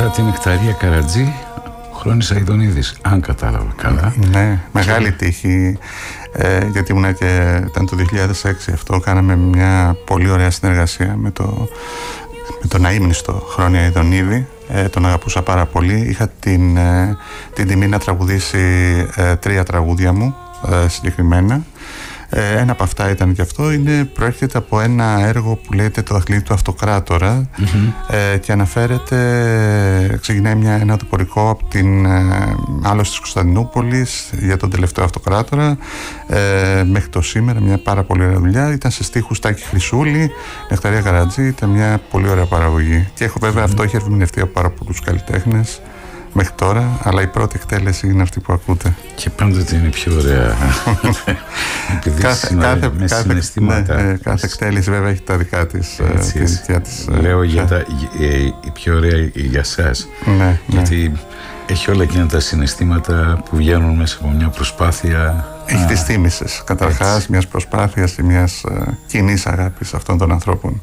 την Νεκταρία Καρατζή, Χρόνης Αηδονίδης, αν κατάλαβα καλά. Ναι, μεγάλη τύχη, γιατί ήταν το 2006 αυτό. Κάναμε μια πολύ ωραία συνεργασία με τον αείμνηστο Χρόνια Αηδονίδη. Τον αγαπούσα πάρα πολύ. Είχα την τιμή να τραγουδήσει 3 τραγούδια μου συγκεκριμένα. Ένα από αυτά ήταν και αυτό. Προέρχεται από ένα έργο που λέγεται «Το δαχτυλίδι του Αυτοκράτορα», και ξεκινάει ένα δοπορικό από την άλωση της Κωνσταντινούπολης για τον τελευταίο αυτοκράτορα μέχρι το σήμερα. Μια πάρα πολύ ωραία δουλειά. Ήταν σε στίχους Τάκη Χρυσούλη, Νεκταρία Καρατζή. Ήταν μια πολύ ωραία παραγωγή. Και βέβαια αυτό έχει ερμηνευτεί από πάρα πολλούς καλλιτέχνες μέχρι τώρα, αλλά η πρώτη εκτέλεση είναι αυτή που ακούτε. Και πάντοτε είναι πιο ωραία. Επειδή με συναισθήματα. Ναι, κάθε εκτέλεση βέβαια έχει τα δικά της. Λέω η πιο ωραία για εσάς. Ναι, γιατί έχει όλα εκείνα τα συναισθήματα που βγαίνουν μέσα από μια προσπάθεια. Έχει τις θύμησες καταρχάς μιας προσπάθειας ή μιας κοινής αγάπης αυτών των ανθρώπων.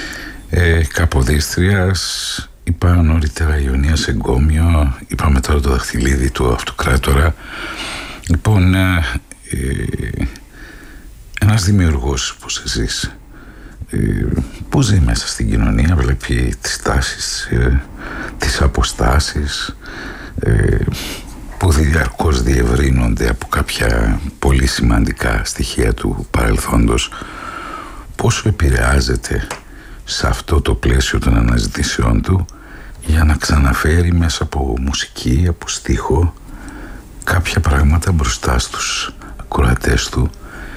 Καποδίστριας. Είπα νωρίτερα Ιωνίας Εγκόμιο, είπαμε τώρα το δαχτυλίδι του Αυτοκράτορα. Λοιπόν, ένας δημιουργός όπως εσείς, που ζει μέσα στην κοινωνία, βλέπει τις τάσεις, τις αποστάσεις, που διαρκώς διευρύνονται από κάποια πολύ σημαντικά στοιχεία του παρελθόντος. Πόσο επηρεάζεται σε αυτό το πλαίσιο των αναζητήσεών του για να ξαναφέρει μέσα από μουσική, από στίχο, κάποια πράγματα μπροστά στους ακροατές του,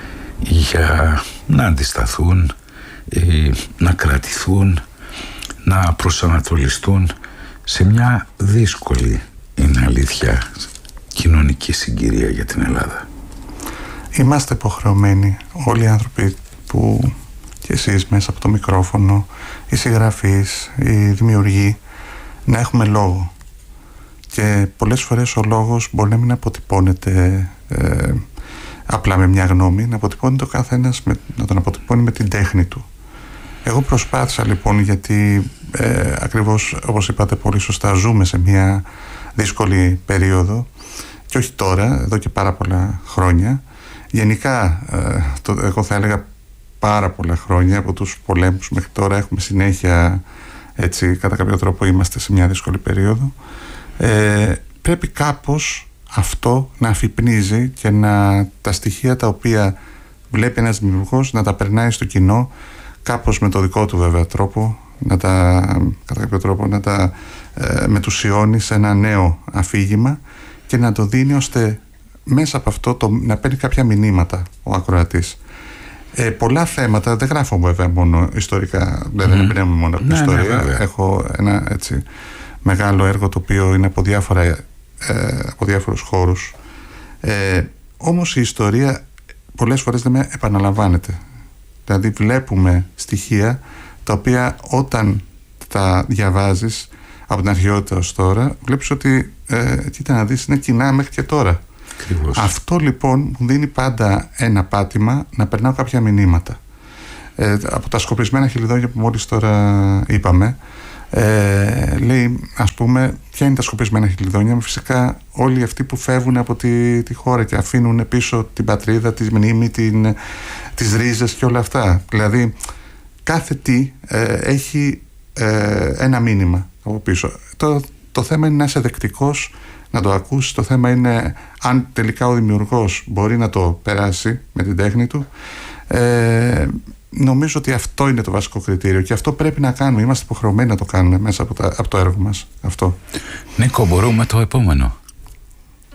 για να αντισταθούν, να κρατηθούν, να προσανατολιστούν σε μια δύσκολη, είναι αλήθεια, κοινωνική συγκυρία για την Ελλάδα. Είμαστε υποχρεωμένοι όλοι οι άνθρωποι που, και εσείς μέσα από το μικρόφωνο, οι συγγραφείς, οι δημιουργοί, να έχουμε λόγο. Και πολλές φορές ο λόγος μπορεί να μην αποτυπώνεται απλά με μια γνώμη, να αποτυπώνεται ο καθένας, να τον αποτυπώνει με την τέχνη του. Εγώ προσπάθησα λοιπόν, γιατί ακριβώς όπως είπατε πολύ σωστά, ζούμε σε μια δύσκολη περίοδο, και όχι τώρα, εδώ και πάρα πολλά χρόνια. Γενικά, εγώ θα έλεγα πάρα πολλά χρόνια, από τους πολέμους μέχρι τώρα έχουμε συνέχεια, έτσι, κατά κάποιο τρόπο είμαστε σε μια δύσκολη περίοδο. Πρέπει κάπως αυτό να αφυπνίζει και τα στοιχεία τα οποία βλέπει ένας δημιουργός να τα περνάει στο κοινό, κάπως με το δικό του βέβαια τρόπο, κατά κάποιο τρόπο να τα μετουσιώνει σε ένα νέο αφήγημα και να το δίνει ώστε μέσα από αυτό να παίρνει κάποια μηνύματα ο ακροατής. Πολλά θέματα, δεν γράφω βέβαια μόνο ιστορικά, δεν εμπνέομαι μόνο από την ιστορία. Έχω ένα έτσι μεγάλο έργο το οποίο είναι από διάφορους χώρους. Όμως η ιστορία πολλές φορές δεν με επαναλαμβάνεται. Δηλαδή βλέπουμε στοιχεία τα οποία όταν τα διαβάζεις από την αρχαιότητα ως τώρα, βλέπεις ότι κοίτα να δεις, είναι κοινά μέχρι και τώρα. Ακριβώς. Αυτό λοιπόν μου δίνει πάντα ένα πάτημα να περνάω κάποια μηνύματα. Από τα σκοπισμένα χελιδόνια που μόλις τώρα είπαμε, λέει, ας πούμε, ποια είναι τα σκοπισμένα χελιδόνια? Φυσικά όλοι αυτοί που φεύγουν από τη χώρα και αφήνουν πίσω την πατρίδα, τη μνήμη, τις ρίζες και όλα αυτά. Δηλαδή κάθε τι έχει ένα μήνυμα από πίσω. Το θέμα είναι να είσαι δεκτικός, να το ακούσεις. Το θέμα είναι αν τελικά ο δημιουργός μπορεί να το περάσει με την τέχνη του. Νομίζω ότι αυτό είναι το βασικό κριτήριο και αυτό πρέπει να κάνουμε. Είμαστε υποχρεωμένοι να το κάνουμε μέσα από το έργο μας αυτό. Νίκο, μπορούμε το επόμενο?